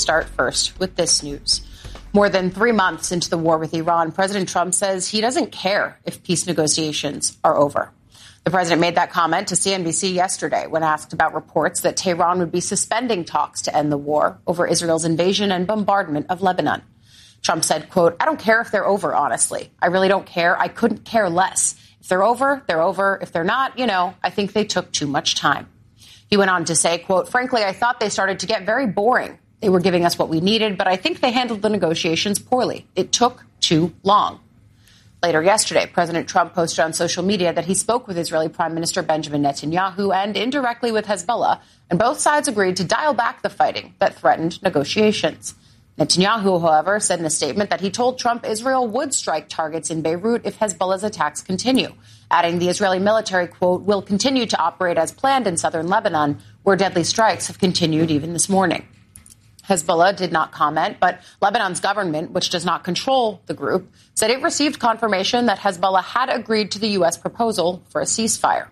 start first with this news. More than 3 months into the war with Iran, President Trump says he doesn't care if peace negotiations are over. The president made that comment to CNBC yesterday when asked about reports that Tehran would be suspending talks to end the war over Israel's invasion and bombardment of Lebanon. Trump said, quote, "I don't care if they're over, honestly. I really don't care. I couldn't care less. If they're over, they're over. If they're not, I think they took too much time." He went on to say, quote, "Frankly, I thought they started to get very boring. They were giving us what we needed, but I think they handled the negotiations poorly. It took too long." Later yesterday, President Trump posted on social media that he spoke with Israeli Prime Minister Benjamin Netanyahu and indirectly with Hezbollah, and both sides agreed to dial back the fighting that threatened negotiations. Netanyahu, however, said in a statement that he told Trump Israel would strike targets in Beirut if Hezbollah's attacks continue, adding the Israeli military, quote, "will continue to operate as planned in southern Lebanon, where deadly strikes have continued even this morning." Hezbollah did not comment, but Lebanon's government, which does not control the group, said it received confirmation that Hezbollah had agreed to the U.S. proposal for a ceasefire.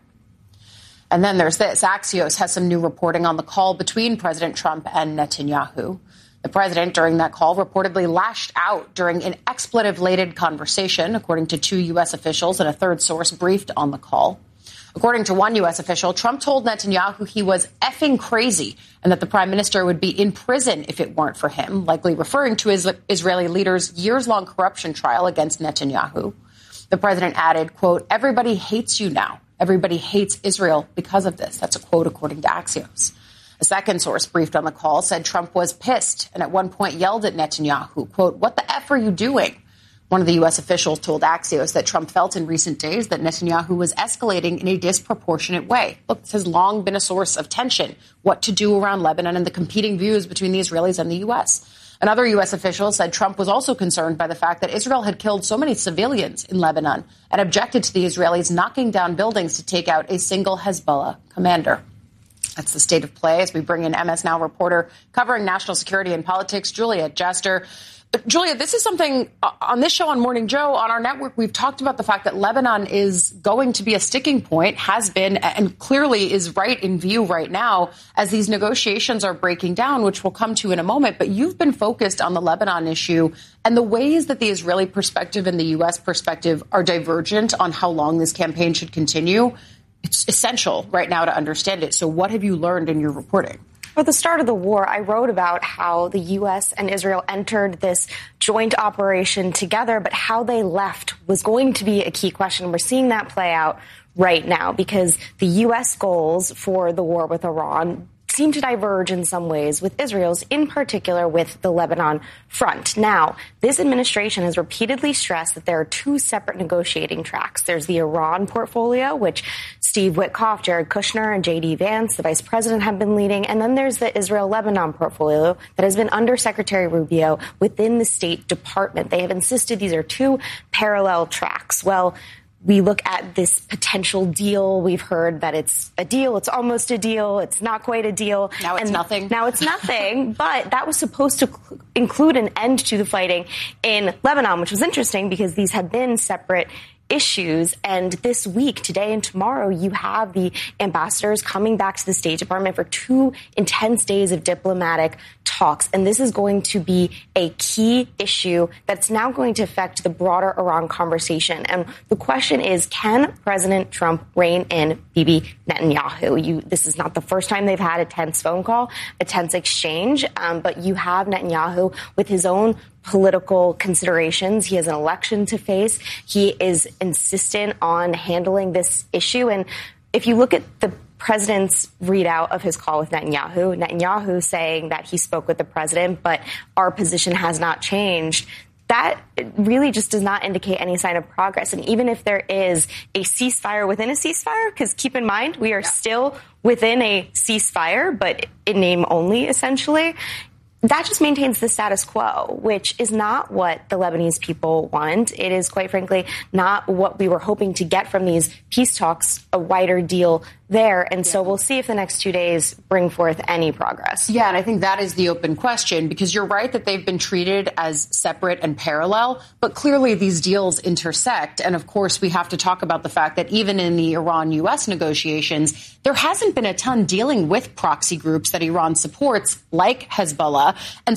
And then there's this. Axios has some new reporting on the call between President Trump and Netanyahu. The president, during that call, reportedly lashed out during an expletive-laden conversation, according to 2 U.S. officials and a third source briefed on the call. According to one U.S. official, Trump told Netanyahu he was effing crazy and that the prime minister would be in prison if it weren't for him, likely referring to his Israeli leader's years-long corruption trial against Netanyahu. The president added, quote, "Everybody hates you now. Everybody hates Israel because of this." That's a quote according to Axios. A second source briefed on the call said Trump was pissed and at one point yelled at Netanyahu, quote, "What the F are you doing?" One of the U.S. officials told Axios that Trump felt in recent days that Netanyahu was escalating in a disproportionate way. Look, this has long been a source of tension, what to do around Lebanon and the competing views between the Israelis and the U.S. Another U.S. official said Trump was also concerned by the fact that Israel had killed so many civilians in Lebanon and objected to the Israelis knocking down buildings to take out a single Hezbollah commander. That's the state of play as we bring in MS Now reporter covering national security and politics, Julia Jester. Julia, this is something on this show on Morning Joe, on our network, we've talked about the fact that Lebanon is going to be a sticking point, has been, and clearly is right in view right now as these negotiations are breaking down, which we'll come to in a moment. But you've been focused on the Lebanon issue and the ways that the Israeli perspective and the U.S. perspective are divergent on how long this campaign should continue. It's essential right now to understand it. So what have you learned in your reporting? At the start of the war, I wrote about how the U.S. and Israel entered this joint operation together, but how they left was going to be a key question. We're seeing that play out right now because the U.S. goals for the war with Iran seem to diverge in some ways with Israel's, in particular with the Lebanon front. Now, this administration has repeatedly stressed that there are 2 separate negotiating tracks. There's the Iran portfolio, which Steve Witkoff, Jared Kushner, and J.D. Vance, the vice president, have been leading. And then there's the Israel-Lebanon portfolio that has been under Secretary Rubio within the State Department. They have insisted these are 2 parallel tracks. Well, we look at this potential deal. We've heard that it's a deal. It's almost a deal. It's not quite a deal. Now it's nothing. Now it's nothing. But that was supposed to include an end to the fighting in Lebanon, which was interesting because these had been separate issues. And this week, today and tomorrow, you have the ambassadors coming back to the State Department for 2 intense days of diplomatic talks. And this is going to be a key issue that's now going to affect the broader Iran conversation. And the question is, can President Trump rein in Bibi Netanyahu? This is not the first time they've had a tense phone call, a tense exchange, but you have Netanyahu with his own political considerations. He has an election to face. He is insistent on handling this issue. And if you look at the president's readout of his call with Netanyahu saying that he spoke with the president, but our position has not changed, that really just does not indicate any sign of progress. And even if there is a ceasefire within a ceasefire, because keep in mind, we are still within a ceasefire, but in name only, essentially, that just maintains the status quo, which is not what the Lebanese people want. It is, quite frankly, not what we were hoping to get from these peace talks, a wider deal there. And so we'll see if the next 2 days bring forth any progress. Yeah, and I think that is the open question, because you're right that they've been treated as separate and parallel, but clearly these deals intersect. And of course, we have to talk about the fact that even in the Iran-U.S. negotiations, there hasn't been a ton dealing with proxy groups that Iran supports, like Hezbollah. And